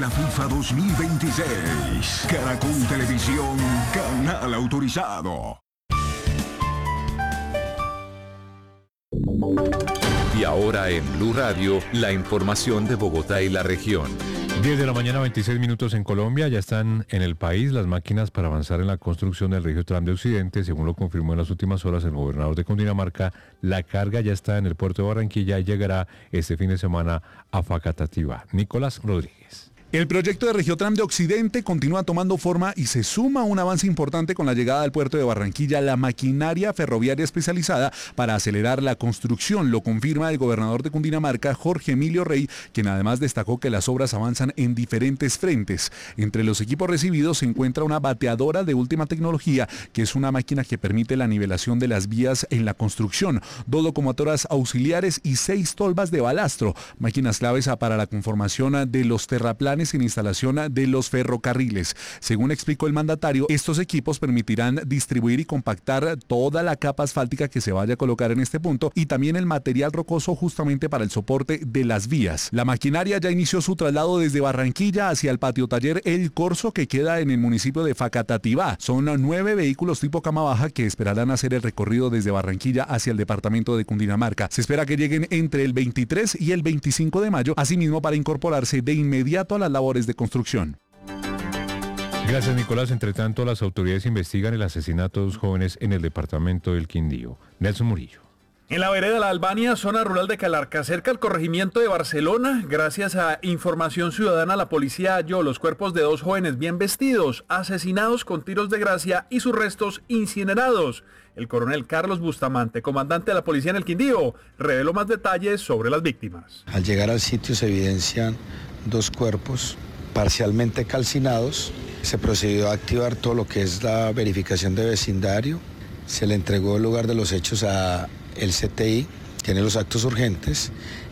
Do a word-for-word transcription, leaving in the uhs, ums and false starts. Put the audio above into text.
la FIFA dos mil veintiséis. Caracol Televisión, canal autorizado. Y ahora en Blue Radio, la información de Bogotá y la región. diez de la mañana, veintiséis minutos en Colombia. Ya están en el país las máquinas para avanzar en la construcción del Regio Tram de Occidente. Según lo confirmó en las últimas horas el gobernador de Cundinamarca, la carga ya está en el puerto de Barranquilla y llegará este fin de semana a Facatativá. Nicolás Rodríguez. El proyecto de Regiotram de Occidente continúa tomando forma y se suma un avance importante con la llegada al puerto de Barranquilla la maquinaria ferroviaria especializada para acelerar la construcción. Lo confirma el gobernador de Cundinamarca, Jorge Emilio Rey, quien además destacó que las obras avanzan en diferentes frentes. Entre los equipos recibidos se encuentra una bateadora de última tecnología, que es una máquina que permite la nivelación de las vías en la construcción, dos locomotoras auxiliares y seis tolvas de balastro, máquinas claves para la conformación de los terraplanes en instalación de los ferrocarriles. Según explicó el mandatario, estos equipos permitirán distribuir y compactar toda la capa asfáltica que se vaya a colocar en este punto y también el material rocoso justamente para el soporte de las vías. La maquinaria ya inició su traslado desde Barranquilla hacia el patio taller El Corso, que queda en el municipio de Facatativá. Son nueve vehículos tipo cama baja que esperarán hacer el recorrido desde Barranquilla hacia el departamento de Cundinamarca. Se espera que lleguen entre el veintitrés y el veinticinco de mayo, asimismo para incorporarse de inmediato a las labores de construcción. Gracias, Nicolás. Entre tanto, las autoridades investigan el asesinato de dos jóvenes en el departamento del Quindío. Nelson Murillo. En la vereda La Albania, zona rural de Calarca, cerca al corregimiento de Barcelona, gracias a información ciudadana, la policía halló los cuerpos de dos jóvenes bien vestidos, asesinados con tiros de gracia y sus restos incinerados. El coronel Carlos Bustamante, comandante de la policía en el Quindío, reveló más detalles sobre las víctimas. Al llegar al sitio se evidencian dos cuerpos parcialmente calcinados. Se procedió a activar todo lo que es la verificación de vecindario. Se le entregó el lugar de los hechos a el C T I, tiene los actos urgentes,